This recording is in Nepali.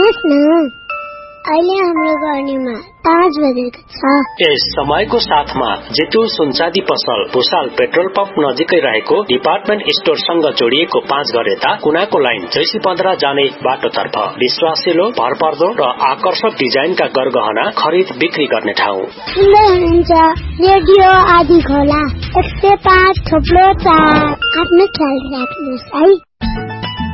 सुन्नुहोस् न, अहिले हाम्रो गर्नेमा 5 बजेको छ। यस समयको साथमा जेतु सुनचाँदी पसल भुसाल पेट्रोल पम्प नजिकै रहेको डिपार्टमेन्ट स्टोरसँग जोडिएको 5 घर यता कुनाको लाइन जैसी 15 जाने बाटोतर्फ विश्वासिलो, भरपर्दो र आकर्षक डिजाइनका गरगहना खरिद बिक्री गर्ने ठाउँ। सुन्दै हुनुहुन्छ रेडियो आदि खोला 105.4। आफ्नो ख्याल राख्नुहोस् है।